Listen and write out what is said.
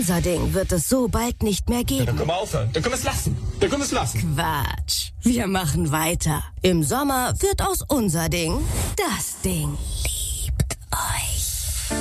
unser Ding wird es so bald nicht mehr Ja, geben. dann können wir aufhören. Dann können wir es lassen. Quatsch. Wir machen weiter. Im Sommer wird aus unser Ding das Ding.